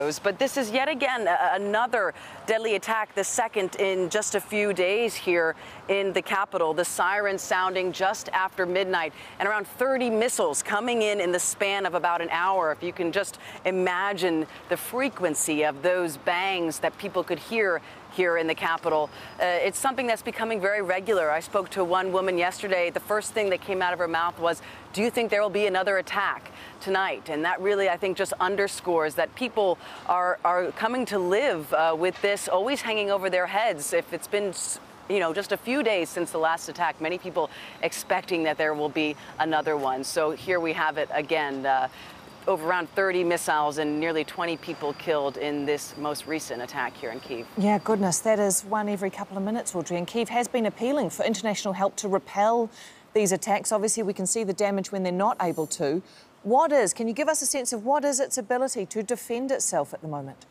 But this is yet again another deadly attack, the second in just a few days here in the capital. The sirens sounding just after midnight and around 30 missiles coming in the span of about an hour. If you can just imagine the frequency of those bangs that people could hear here in the capital. It's something that's becoming very regular. I spoke to one woman yesterday. The first thing that came out of her mouth was, "Do you think there will be another attack tonight?" And that really, I think, just underscores that people are coming to live with this always hanging over their heads. If it's been just a few days since the last attack, many people expecting that there will be another one. So here we have it again. Over around 30 missiles and nearly 20 people killed in this most recent attack here in Kyiv. Yeah, goodness, that is one every couple of minutes, Audrey. And Kyiv has been appealing for international help to repel these attacks. Obviously, we can see the damage when they're not able to. Can you give us a sense of what is its ability to defend itself at the moment?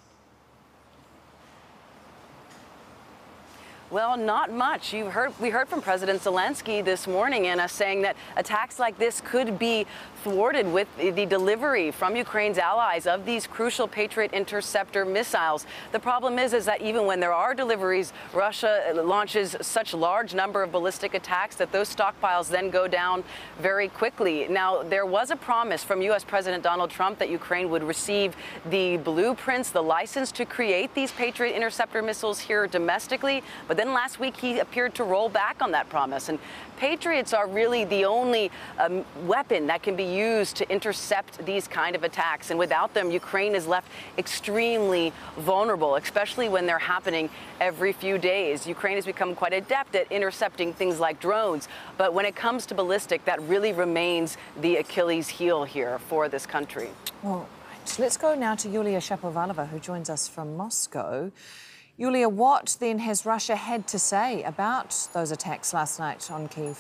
Well, not much. We heard from President Zelensky this morning, Anna, saying that attacks like this could be thwarted with the delivery from Ukraine's allies of these crucial Patriot interceptor missiles. The problem is that even when there are deliveries, Russia launches such large number of ballistic attacks that those stockpiles then go down very quickly. Now, there was a promise from U.S. President Donald Trump that Ukraine would receive the blueprints, the license to create these Patriot interceptor missiles here domestically, but then last week he appeared to roll back on that promise. And Patriots are really the only weapon that can be used to intercept these kind of attacks. And without them, Ukraine is left extremely vulnerable, especially when they're happening every few days. Ukraine has become quite adept at intercepting things like drones. But when it comes to ballistic, that really remains the Achilles heel here for this country. Well, let's go now to Yulia Shapovalova, who joins us from Moscow. Yulia, what then has Russia had to say about those attacks last night on Kyiv?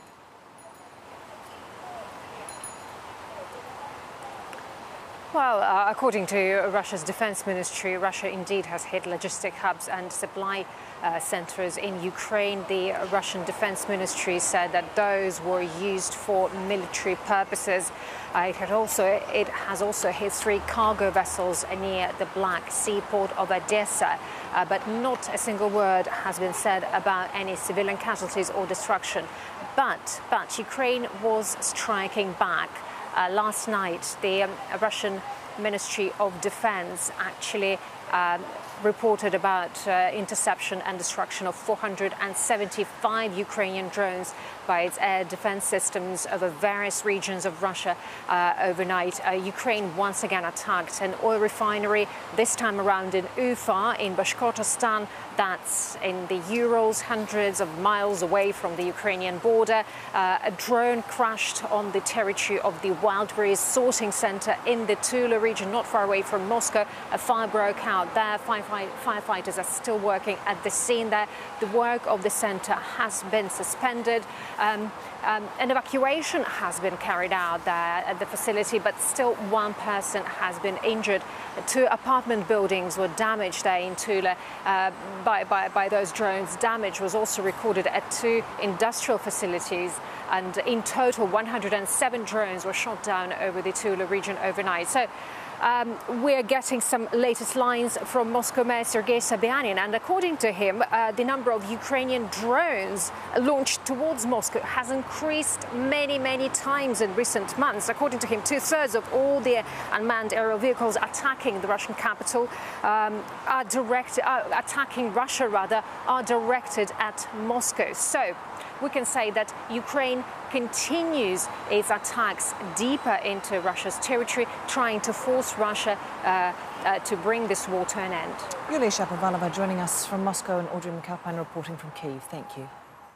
Well, according to Russia's defense ministry, Russia indeed has hit logistic hubs and supply centers in Ukraine. The Russian defense ministry said that those were used for military purposes. It has also hit 3 cargo vessels near the Black Sea port of Odessa, but not a single word has been said about any civilian casualties or destruction. But Ukraine was striking back. Last night, the Russian Ministry of Defense actually reported about interception and destruction of 475 Ukrainian drones by its air defense systems over various regions of Russia overnight. Ukraine once again attacked an oil refinery, this time around in Ufa in Bashkortostan. That's in the Urals, hundreds of miles away from the Ukrainian border. A drone crashed on the territory of the Wildberries sorting center in the Tula region, not far away from Moscow. A fire broke out there. Firefighters are still working at the scene there. The work of the center has been suspended. An evacuation has been carried out there at the facility, but still one person has been injured. 2 apartment buildings were damaged there in Tula by those drones. Damage was also recorded at 2 industrial facilities, and in total 107 drones were shot down over the Tula region overnight. So we're getting some latest lines from Moscow Mayor Sergei Sobyanin, and according to him, the number of Ukrainian drones launched towards Moscow has increased many times in recent months. According to him, 2/3 of all the unmanned aerial vehicles attacking the Russian capital attacking Russia are directed at Moscow. So we can say that Ukraine continues its attacks deeper into Russia's territory, trying to force Russia to bring this war to an end. Yulia Shapovalova joining us from Moscow, and Audrey McAlpine reporting from Kyiv. Thank you.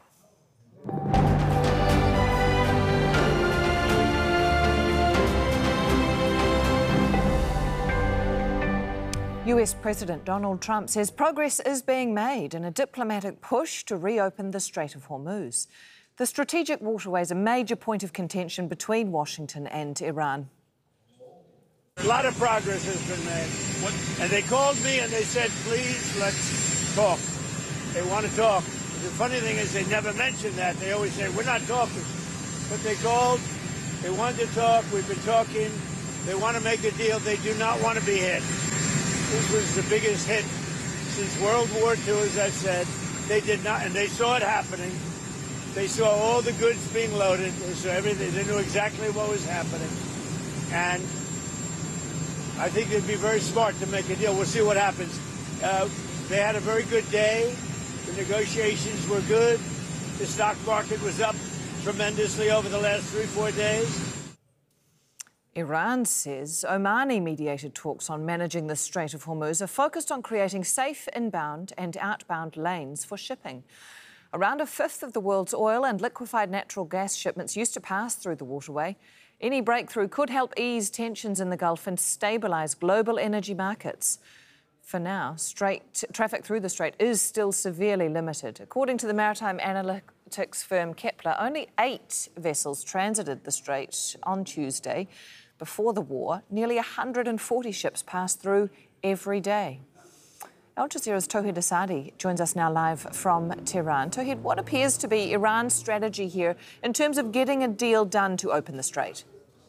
US President Donald Trump says progress is being made in a diplomatic push to reopen the Strait of Hormuz. The strategic waterway is a major point of contention between Washington and Iran. A lot of progress has been made. And they called me and they said, please, let's talk. They want to talk. The funny thing is they never mention that. They always say, we're not talking. But they called. They wanted to talk. We've been talking. They want to make a deal. They do not want to be hit. This was the biggest hit since World War II, as I've said. They did not, and they saw it happening. They saw all the goods being loaded. They saw everything. They knew exactly what was happening. And I think they'd be very smart to make a deal. We'll see what happens. They had a very good day. The negotiations were good. The stock market was up tremendously over the last 3-4 days. Iran says Omani-mediated talks on managing the Strait of Hormuz are focused on creating safe inbound and outbound lanes for shipping. Around a fifth of the world's oil and liquefied natural gas shipments used to pass through the waterway. Any breakthrough could help ease tensions in the Gulf and stabilise global energy markets. For now, traffic through the strait is still severely limited. According to the maritime analytics firm Kepler, only 8 vessels transited the strait on Tuesday. Before the war, nearly 140 ships passed through every day. Al Jazeera's Tawhid Asadi joins us now live from Tehran. Tawhid, what appears to be Iran's strategy here in terms of getting a deal done to open the strait?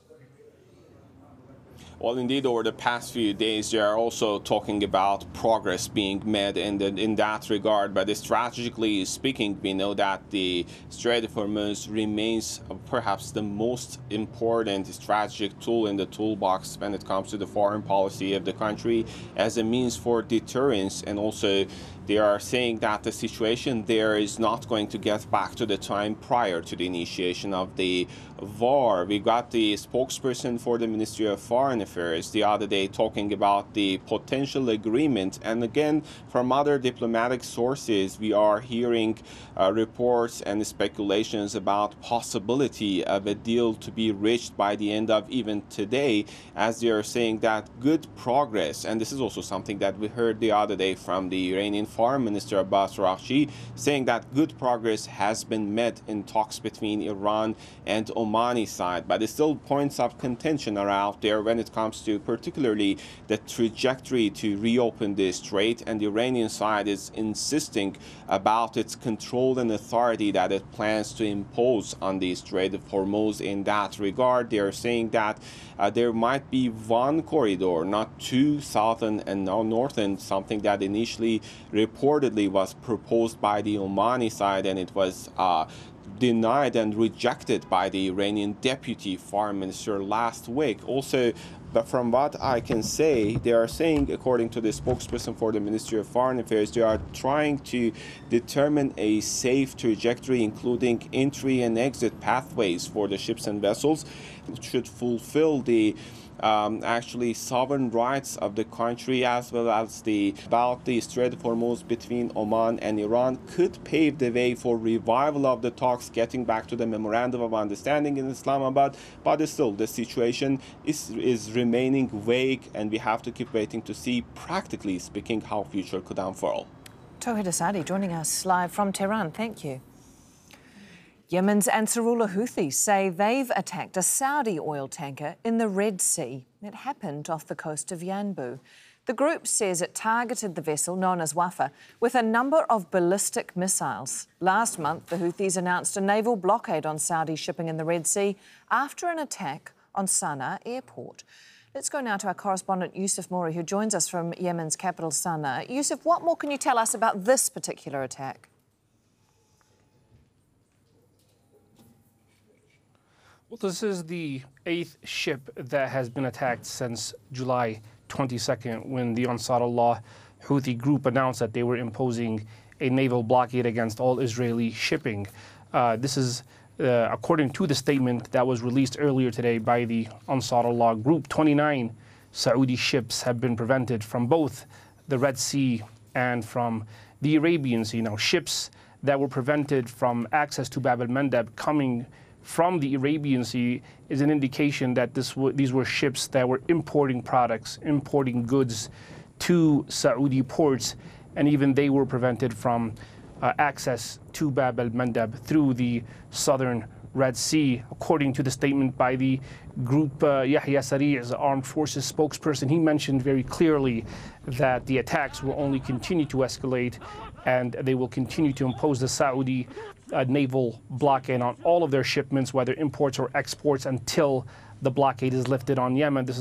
Well, indeed, over the past few days, they are also talking about progress being made in that regard. But strategically speaking, we know that the Strait of Hormuz remains perhaps the most important strategic tool in the toolbox when it comes to the foreign policy of the country as a means for deterrence. And also, they are saying that the situation there is not going to get back to the time prior to the initiation of the war. We got the spokesperson for the Ministry of Foreign Affairs the other day talking about the potential agreement. And again, from other diplomatic sources, we are hearing reports and speculations about possibility of a deal to be reached by the end of even today, as they are saying that good progress, and this is also something that we heard the other day from the Iranian Foreign Minister Abbas Araghchi, saying that good progress has been made in talks between Iran and Omani side. But still points of contention are out there when it comes to particularly the trajectory to reopen the strait, and the Iranian side is insisting about its control and authority that it plans to impose on the Strait of Hormuz. In that regard, they are saying that there might be one corridor, not two, southern and northern, something that initially reportedly was proposed by the Omani side, and it was denied and rejected by the Iranian deputy foreign minister last week. Also, but from what I can say, they are saying, according to the spokesperson for the Ministry of Foreign Affairs, they are trying to determine a safe trajectory, including entry and exit pathways for the ships and vessels, which should fulfill the actually sovereign rights of the country, as well as the Strait of Hormuz between Oman and Iran, could pave the way for revival of the talks, getting back to the memorandum of understanding in Islamabad. But still, the situation is remaining vague, and we have to keep waiting to see, practically speaking, how future could unfold. Tawhid Asadi joining us live from Tehran. Thank you. Yemen's Ansarullah Houthis say they've attacked a Saudi oil tanker in the Red Sea. It happened off the coast of Yanbu. The group says it targeted the vessel, known as Wafa, with a number of ballistic missiles. Last month, the Houthis announced a naval blockade on Saudi shipping in the Red Sea after an attack on Sana'a airport. Let's go now to our correspondent, Yusuf Mori, who joins us from Yemen's capital, Sana'a. Yusuf, what more can you tell us about this particular attack? Well, this is the 8th ship that has been attacked since July 22nd, when the Ansarullah Houthi group announced that they were imposing a naval blockade against all Israeli shipping. This is according to the statement that was released earlier today by the Ansarullah group. 29 Saudi ships have been prevented from both the Red Sea and from the Arabian Sea. Now, ships that were prevented from access to Bab el-Mandeb coming from the Arabian Sea is an indication that these were ships that were importing products, importing goods to Saudi ports, and even they were prevented from access to Bab el-Mandeb through the southern Red Sea. According to the statement by the group, Yahya Sari''s armed forces spokesperson, he mentioned very clearly that the attacks will only continue to escalate, and they will continue to impose the Saudi naval blockade on all of their shipments, whether imports or exports, until the blockade is lifted on Yemen. This is